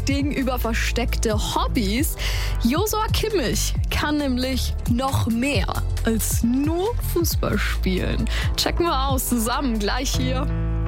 Ding über versteckte Hobbys. Josua Kimmich kann nämlich noch mehr als nur Fußball spielen. Checken wir aus zusammen gleich hier.